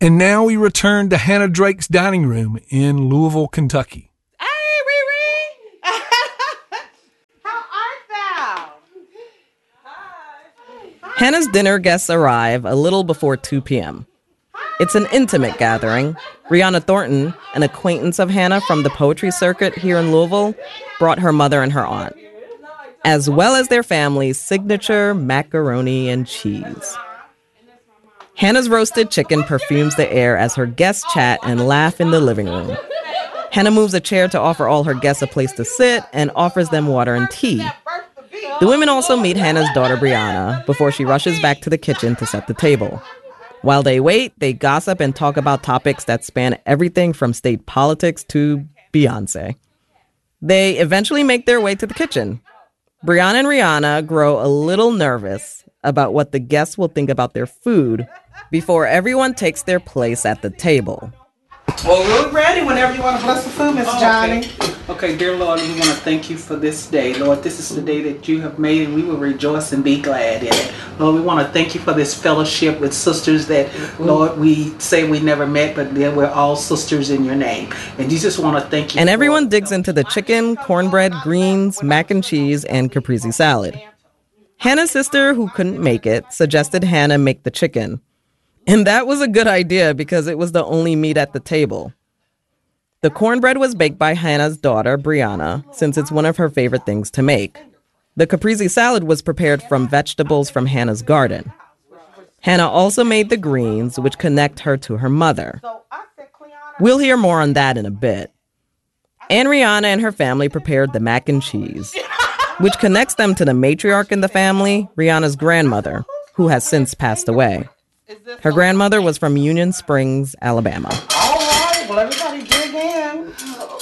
And now we return to Hannah Drake's dining room in Louisville, Kentucky. Hey, Riri! How art thou? Hannah's dinner guests arrive a little before 2 p.m. It's an intimate gathering. Rihanna Thornton, an acquaintance of Hannah from the poetry circuit here in Louisville, brought her mother and her aunt, as well as their family's signature macaroni and cheese. Hannah's roasted chicken perfumes the air as her guests chat and laugh in the living room. Hannah moves a chair to offer all her guests a place to sit and offers them water and tea. The women also meet Hannah's daughter, Brianna, before she rushes back to the kitchen to set the table. While they wait, they gossip and talk about topics that span everything from state politics to Beyonce. They eventually make their way to the kitchen. Brianna and Rihanna grow a little nervous about what the guests will think about their food before everyone takes their place at the table. Well, we're ready whenever you want to bless the food, Miss Johnny. Okay, dear Lord, we want to thank you for this day. Lord, this is the day that you have made, and we will rejoice and be glad in it. Lord, we want to thank you for this fellowship with sisters that, Lord, we say we never met, but we're all sisters in your name. And you just want to thank you. And everyone digs into the chicken, cornbread, greens, mac and cheese, and caprese salad. Hannah's sister, who couldn't make it, suggested Hannah make the chicken. And that was a good idea because it was the only meat at the table. The cornbread was baked by Hannah's daughter, Brianna, since it's one of her favorite things to make. The caprese salad was prepared from vegetables from Hannah's garden. Hannah also made the greens, which connect her to her mother. We'll hear more on that in a bit. And Rihanna and her family prepared the mac and cheese, which connects them to the matriarch in the family, Rihanna's grandmother, who has since passed away. Her grandmother was from Union Springs, Alabama. All right, well, everybody dig in.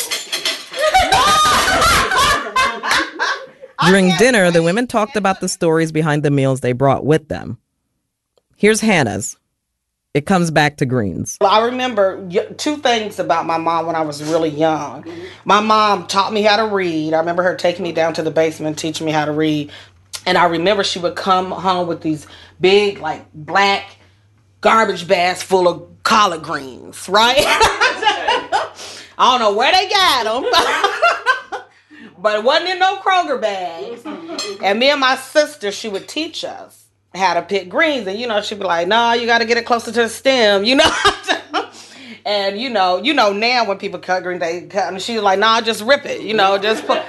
During dinner, the women talked about the stories behind the meals they brought with them. Here's Hannah's. It comes back to greens. I remember two things about my mom when I was really young. My mom taught me how to read. I remember her taking me down to the basement, teaching me how to read. And I remember she would come home with these big, like, black garbage bags full of collard greens, right? I don't know where they got them, but it wasn't in no Kroger bags. And me and my sister, she would teach us how to pick greens. And, she'd be like, no, you got to get it closer to the stem, And, now when people cut greens, they cut, and she was like, nah, just rip it, just put,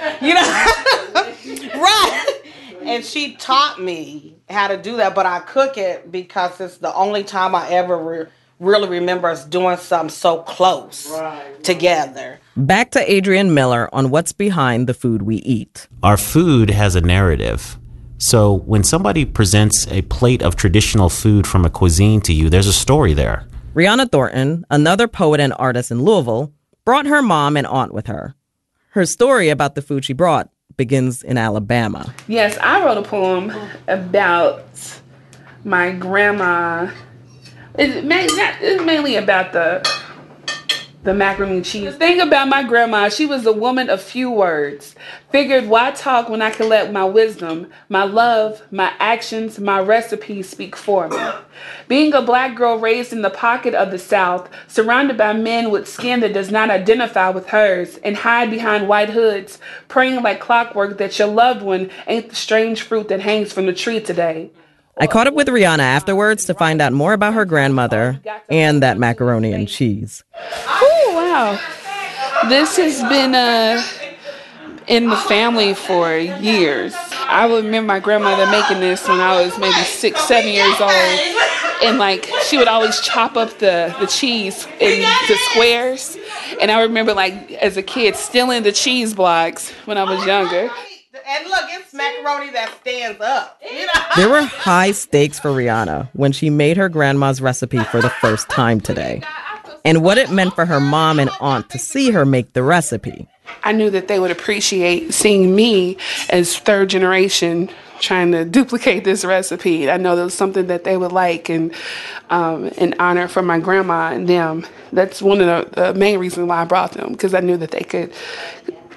right. And she taught me how to do that, but I cook it because it's the only time I ever really remember us doing something so close together. Back to Adrian Miller on what's behind the food we eat. Our food has a narrative. So when somebody presents a plate of traditional food from a cuisine to you, there's a story there. Rihanna Thornton, another poet and artist in Louisville, brought her mom and aunt with her. Her story about the food she brought begins in Alabama. Yes, I wrote a poem about my grandma. It's mainly about the macaroni and cheese. The thing about my grandma, she was a woman of few words. Figured, why talk when I can let my wisdom, my love, my actions, my recipes speak for me. Being a black girl raised in the pocket of the South, surrounded by men with skin that does not identify with hers, and hide behind white hoods, praying like clockwork that your loved one ain't the strange fruit that hangs from the tree today. I caught up with Rihanna afterwards to find out more about her grandmother and that macaroni and cheese. Oh, wow. This has been in the family for years. I would remember my grandmother making this when I was maybe 6, 7 years old. And she would always chop up the cheese into squares. And I remember as a kid stealing the cheese blocks when I was younger. And look, it's macaroni that stands up. There were high stakes for Rihanna when she made her grandma's recipe for the first time today, and what it meant for her mom and aunt to see her make the recipe. I knew that they would appreciate seeing me as third generation trying to duplicate this recipe. I know that was something that they would like, and an honor for my grandma and them. That's one of the main reasons why I brought them, because I knew that they could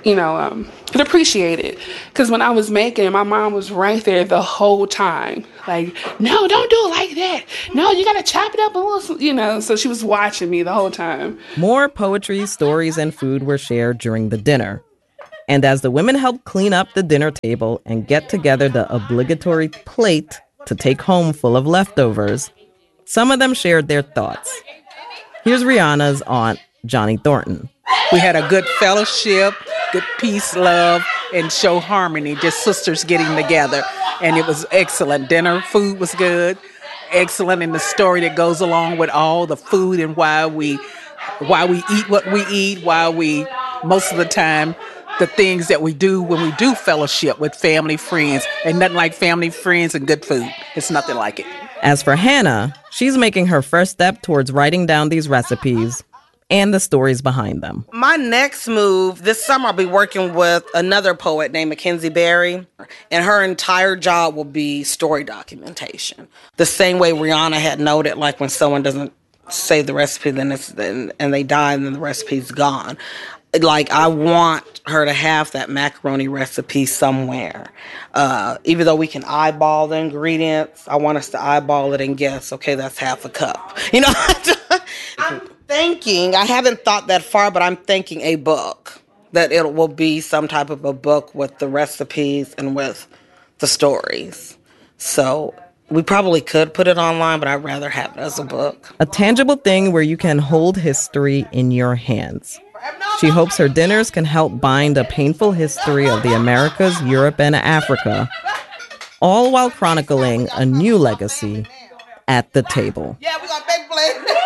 could appreciate it. Because when I was making, my mom was right there the whole time. Like, no, don't do it like that. No, you got to chop it up a little, so she was watching me the whole time. More poetry, stories, and food were shared during the dinner. And as the women helped clean up the dinner table and get together the obligatory plate to take home full of leftovers, some of them shared their thoughts. Here's Rihanna's aunt, Johnny Thornton. We had a good fellowship, good peace, love, and show harmony, just sisters getting together. And it was excellent. Dinner, food was good, excellent, and the story that goes along with all the food and why we eat what we eat, most of the time, the things that we do when we do fellowship with family, friends, and nothing like family, friends, and good food. It's nothing like it. As for Hannah, she's making her first step towards writing down these recipes and the stories behind them. My next move, this summer I'll be working with another poet named Mackenzie Berry, and her entire job will be story documentation. The same way Rihanna had noted, like when someone doesn't save the recipe and they die and then the recipe's gone. Like, I want her to have that macaroni recipe somewhere. Even though we can eyeball the ingredients, I want us to eyeball it and guess, okay, that's half a cup. I'm thinking, I haven't thought that far, but I'm thinking a book. That it will be some type of a book with the recipes and with the stories. So we probably could put it online, but I'd rather have it as a book. A tangible thing where you can hold history in your hands. She hopes her dinners can help bind a painful history of the Americas, Europe, and Africa, all while chronicling a new legacy at the table. Yeah, we got big plate. And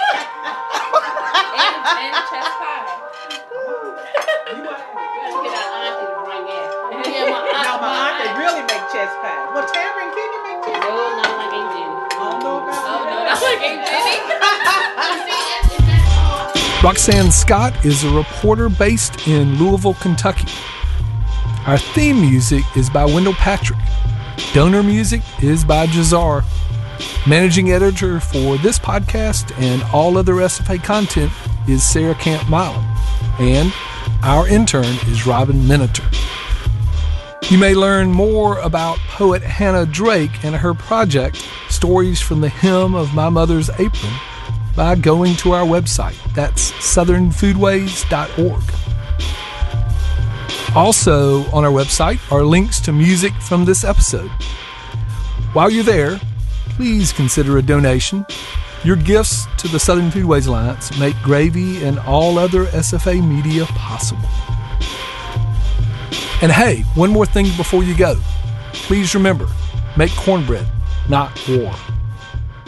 chest pie. Now, my aunt, they really make chest pie. Well, Tamron, can you make chest pie? No, not like Aunt Jenny. I don't know about Oh, no, not like Aunt Jenny. Roxanne Scott is a reporter based in Louisville, Kentucky. Our theme music is by Wendell Patrick. Donor music is by Jazar. Managing editor for this podcast and all other SFA content is Sarah Camp Milam. And our intern is Robin Miniter. You may learn more about poet Hannah Drake and her project, Stories from the Hem of My Mother's Apron, by going to our website. That's southernfoodways.org. Also on our website are links to music from this episode. While you're there, please consider a donation. Your gifts to the Southern Foodways Alliance make Gravy and all other SFA media possible. And hey, one more thing before you go. Please remember, make cornbread, not war.